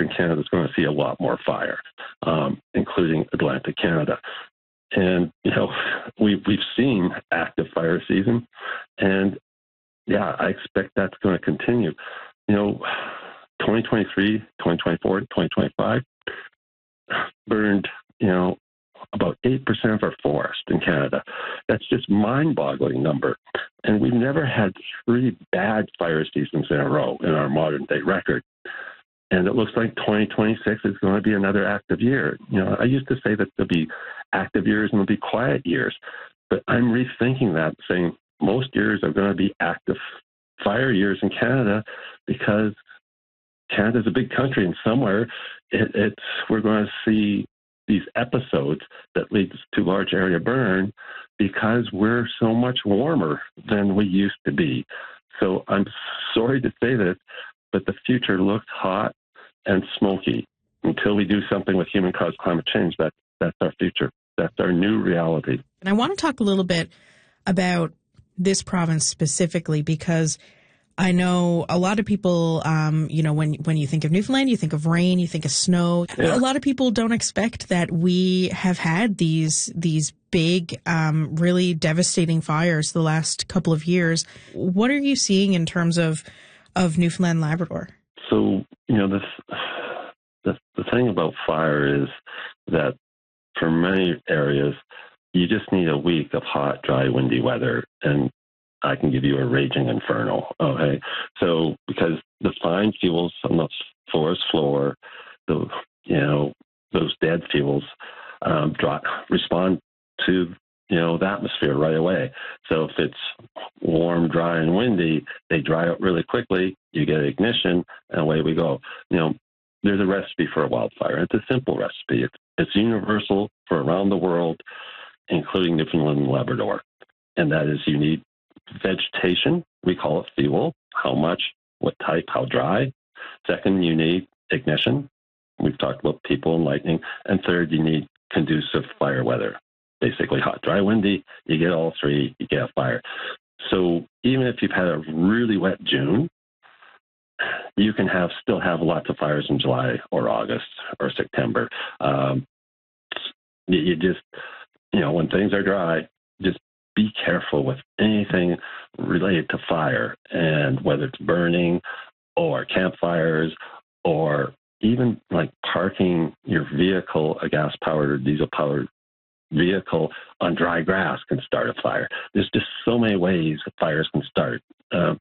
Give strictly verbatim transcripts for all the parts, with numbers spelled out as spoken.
Western Canada is going to see a lot more fire, um, including Atlantic Canada. And, you know, we've, we've seen active fire season, and, yeah, I expect that's going to continue. You know, twenty twenty-three, twenty twenty-four, twenty twenty-five burned, you know, about eight percent of our forest in Canada. That's just mind-boggling number. And we've never had three bad fire seasons in a row in our modern-day record. And it looks like twenty twenty-six is going to be another active year. You know, I used to say that there'll be active years and there'll be quiet years. But I'm rethinking that, saying most years are going to be active fire years in Canada because Canada's a big country, and somewhere it, it's we're going to see these episodes that leads to large area burn because we're so much warmer than we used to be. So I'm sorry to say this, but the future looks hot and smoky. Until we do something with human-caused climate change, that, that's our future. That's our new reality. And I want to talk a little bit about this province specifically, because I know a lot of people, um, you know, when when you think of Newfoundland, you think of rain, you think of snow. Yeah. A lot of people don't expect that we have had these these big, um, really devastating fires the last couple of years. What are you seeing in terms of of Newfoundland and Labrador? So, you know, this the, the thing about fire is that for many areas, you just need a week of hot, dry, windy weather, and I can give you a raging inferno. Okay, so because the fine fuels on the forest floor, the you know those dead fuels, um, drop, respond to you know the atmosphere right away. So if it's warm, dry, and windy, they dry out really quickly. You get ignition, and away we go. You know, there's a recipe for a wildfire. It's a simple recipe. It's it's universal for around the world, including Newfoundland and Labrador, and that is you need vegetation. We call it fuel. How much, what type, how dry. Second, you need ignition. We've talked about people and lightning. And third, you need conducive fire weather. Basically hot, dry, windy. You get all three, you get a fire. So even if you've had a really wet June, you can have still have lots of fires in July or August or September. Um, you, you just, you know, when things are dry, just be careful with anything related to fire, and whether it's burning or campfires or even like parking your vehicle, a gas-powered or diesel-powered vehicle on dry grass can start a fire. There's just so many ways that fires can start. Um,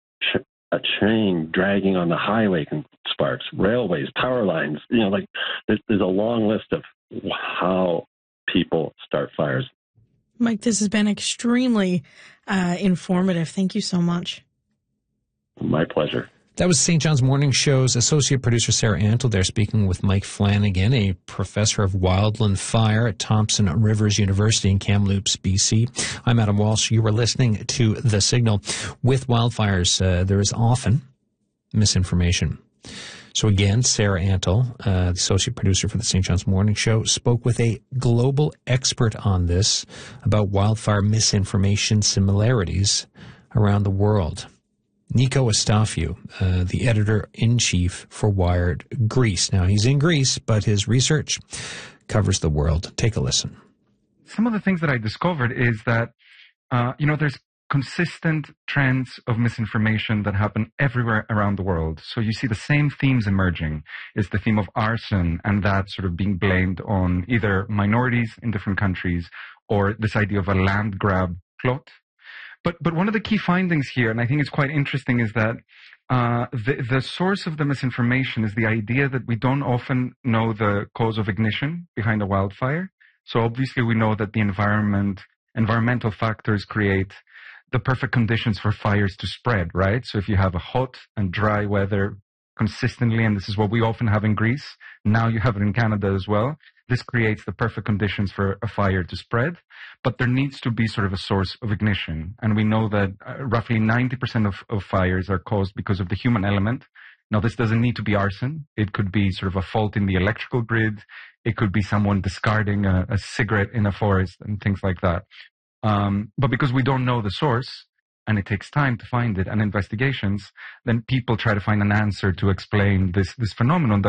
a train dragging on the highway can spark. Railways, power lines, you know, like there's, there's a long list of how people start fires. Mike, this has been extremely uh, informative. Thank you so much. My pleasure. That was Saint John's Morning Show's associate producer Sarah Antle there speaking with Mike Flanagan, a professor of wildland fire at Thompson Rivers University in Kamloops, B C. I'm Adam Walsh. You were listening to The Signal. With wildfires, uh, there is often misinformation. So again, Sarah Antle, uh, the associate producer for the Saint John's Morning Show, spoke with a global expert on this about wildfire misinformation similarities around the world. Nico Estafiou, uh, the editor-in-chief for Wired Greece. Now, he's in Greece, but his research covers the world. Take a listen. Some of the things that I discovered is that, uh, you know, there's consistent trends of misinformation that happen everywhere around the world. So you see the same themes emerging. It's the theme of arson, and that sort of being blamed on either minorities in different countries or this idea of a land grab plot. But but one of the key findings here, and I think it's quite interesting, is that uh, the, the source of the misinformation is the idea that we don't often know the cause of ignition behind a wildfire. So obviously we know that the environment, environmental factors create the perfect conditions for fires to spread, right? So if you have a hot and dry weather consistently, and this is what we often have in Greece, now you have it in Canada as well, this creates the perfect conditions for a fire to spread. But there needs to be sort of a source of ignition. And we know that uh, roughly ninety percent of, of fires are caused because of the human element. Now, this doesn't need to be arson. It could be sort of a fault in the electrical grid. It could be someone discarding a, a cigarette in a forest and things like that. Um, but because we don't know the source, and it takes time to find it and investigations, then people try to find an answer to explain this, this phenomenon that